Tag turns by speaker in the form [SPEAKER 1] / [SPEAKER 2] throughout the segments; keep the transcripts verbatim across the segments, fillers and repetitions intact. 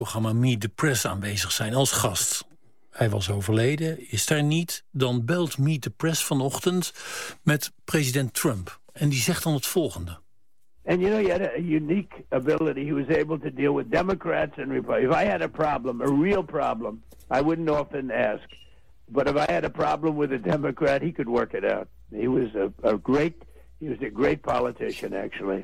[SPEAKER 1] programma Meet the Press aanwezig zijn als gast. Hij was overleden, is daar niet. Dan belt Meet the Press vanochtend met president Trump. En die zegt dan het volgende.
[SPEAKER 2] And you know, he had a unique ability. He was able to deal with Democrats and Republicans. If I had a problem, a real problem, I wouldn't often ask. But if I had a problem with a Democrat, he could work it out. He was a, a great, he was a great politician, actually.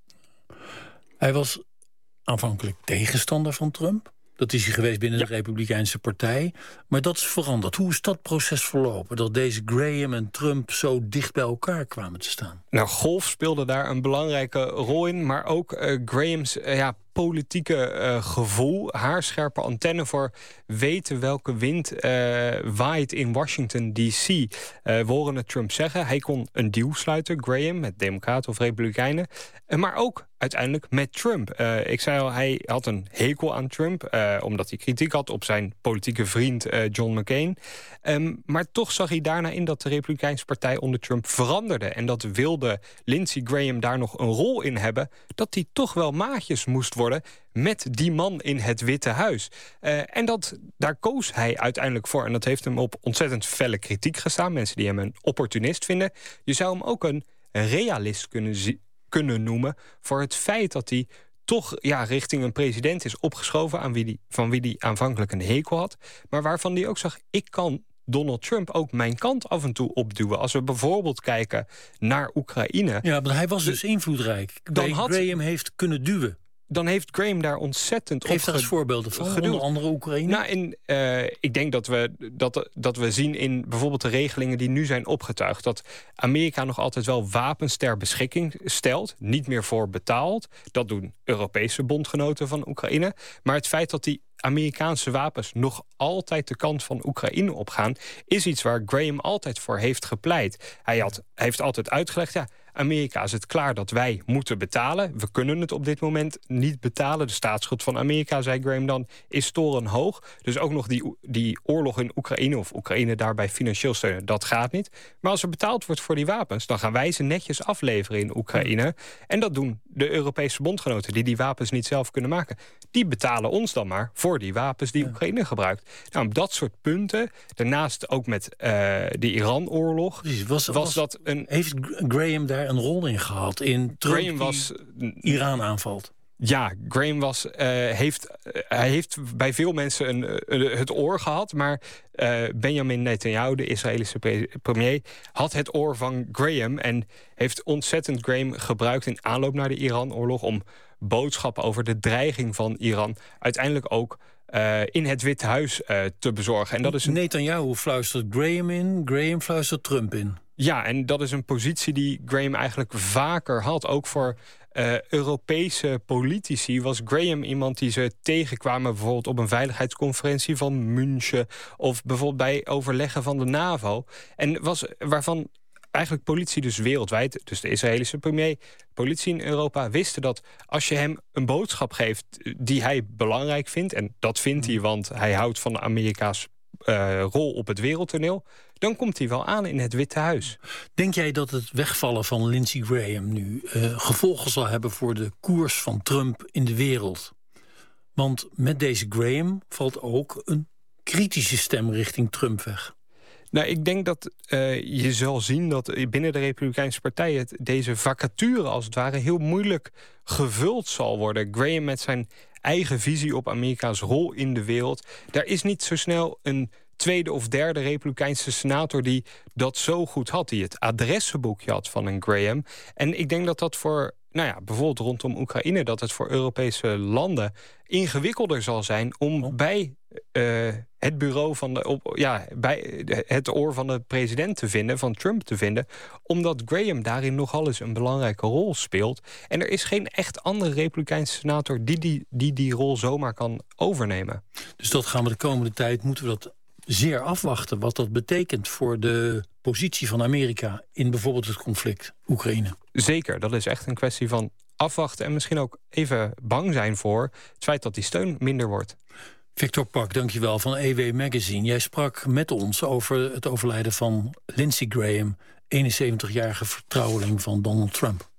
[SPEAKER 1] Hij was aanvankelijk tegenstander van Trump. Dat is hij geweest binnen ja. de Republikeinse Partij. Maar dat is veranderd. Hoe is dat proces verlopen? Dat deze Graham en Trump zo dicht bij elkaar kwamen te staan?
[SPEAKER 3] Nou, golf speelde daar een belangrijke rol in. Maar ook uh, Graham's uh, ja, politieke uh, gevoel. Haarscherpe antenne voor weten welke wind uh, waait in Washington D C. Uh, we horen het Trump zeggen. Hij kon een deal sluiten, Graham, met Democraten of Republikeinen. Uh, maar ook uiteindelijk met Trump. Uh, ik zei al, hij had een hekel aan Trump, uh, omdat hij kritiek had op zijn politieke vriend uh, John McCain. Um, maar toch zag hij daarna in dat de Republikeinse Partij onder Trump veranderde. En dat wilde Lindsey Graham daar nog een rol in hebben, dat hij toch wel maatjes moest worden met die man in het Witte Huis. Uh, en dat, daar koos hij uiteindelijk voor. En dat heeft hem op ontzettend felle kritiek gestaan. Mensen die hem een opportunist vinden. Je zou hem ook een realist kunnen zien. kunnen noemen voor het feit dat hij toch ja, richting een president is opgeschoven aan wie die, van wie hij aanvankelijk een hekel had, maar waarvan hij ook zag, ik kan Donald Trump ook mijn kant af en toe opduwen. Als we bijvoorbeeld kijken naar Oekraïne.
[SPEAKER 1] Ja, maar hij was dus invloedrijk. Dan had Graham heeft kunnen duwen.
[SPEAKER 3] Dan heeft Graham daar ontzettend
[SPEAKER 1] Geef
[SPEAKER 3] op
[SPEAKER 1] daar eens voorbeelden van, geduwd. Onder andere Oekraïne?
[SPEAKER 3] Nou, in, uh, ik denk dat we, dat, dat we zien in bijvoorbeeld de regelingen die nu zijn opgetuigd, dat Amerika nog altijd wel wapens ter beschikking stelt, niet meer voor betaald. Dat doen Europese bondgenoten van Oekraïne. Maar het feit dat die Amerikaanse wapens nog altijd de kant van Oekraïne opgaan, is iets waar Graham altijd voor heeft gepleit. Hij had, heeft altijd uitgelegd, ja, Amerika is het klaar dat wij moeten betalen. We kunnen het op dit moment niet betalen. De staatsschuld van Amerika, zei Graham dan, is torenhoog. Dus ook nog die, die oorlog in Oekraïne of Oekraïne daarbij financieel steunen, dat gaat niet. Maar als er betaald wordt voor die wapens, dan gaan wij ze netjes afleveren in Oekraïne. En dat doen de Europese bondgenoten die die wapens niet zelf kunnen maken. Die betalen ons dan maar voor die wapens die ja. Oekraïne gebruikt. Nou, op dat soort punten, daarnaast ook met uh, de Iran-oorlog,
[SPEAKER 1] Precies, was, was,
[SPEAKER 3] was dat een...
[SPEAKER 1] Heeft Graham daar een rol in gehad in Trump
[SPEAKER 3] Graham was,
[SPEAKER 1] Iran aanvalt?
[SPEAKER 3] Ja, Graham was, uh, heeft, uh, hij heeft bij veel mensen een, uh, het oor gehad, maar uh, Benjamin Netanyahu, de Israëlische pre- premier, had het oor van Graham en heeft ontzettend Graham gebruikt in aanloop naar de Iran-oorlog om boodschappen over de dreiging van Iran uiteindelijk ook Uh, in het Witte Huis uh, te bezorgen. En dat is een...
[SPEAKER 1] Netanyahu fluistert Graham in, Graham fluistert Trump in.
[SPEAKER 3] Ja, en dat is een positie die Graham eigenlijk vaker had. Ook voor uh, Europese politici was Graham iemand die ze tegenkwamen, bijvoorbeeld op een veiligheidsconferentie van München of bijvoorbeeld bij overleggen van de NAVO. En was waarvan eigenlijk politie dus wereldwijd, dus de Israëlische premier, politie in Europa, wisten dat als je hem een boodschap geeft die hij belangrijk vindt, en dat vindt hij, want hij houdt van Amerika's uh, rol op het wereldtoneel, dan komt hij wel aan in het Witte Huis.
[SPEAKER 1] Denk jij dat het wegvallen van Lindsey Graham nu uh, gevolgen zal hebben voor de koers van Trump in de wereld? Want met deze Graham valt ook een kritische stem richting Trump weg.
[SPEAKER 3] Nou, ik denk dat uh, je zal zien dat binnen de Republikeinse Partij het, deze vacature als het ware heel moeilijk gevuld zal worden. Graham met zijn eigen visie op Amerika's rol in de wereld. Daar is niet zo snel een tweede of derde Republikeinse senator die dat zo goed had, die het adressenboekje had van een Graham. En ik denk dat dat voor, nou ja, bijvoorbeeld rondom Oekraïne, dat het voor Europese landen ingewikkelder zal zijn om oh. bij uh, het bureau van de, op, ja, bij het oor van de president te vinden, van Trump te vinden, omdat Graham daarin nogal eens een belangrijke rol speelt. En er is geen echt andere Republikeinse senator die die, die die rol zomaar kan overnemen.
[SPEAKER 1] Dus dat gaan we de komende tijd, moeten we dat zeer afwachten, wat dat betekent voor de positie van Amerika in bijvoorbeeld het conflict Oekraïne.
[SPEAKER 3] Zeker, dat is echt een kwestie van afwachten en misschien ook even bang zijn voor het feit dat die steun minder wordt.
[SPEAKER 1] Victor Pak, dankjewel, van E W Magazine. Jij sprak met ons over het overlijden van Lindsey Graham, eenenzeventigjarige vertrouweling van Donald Trump.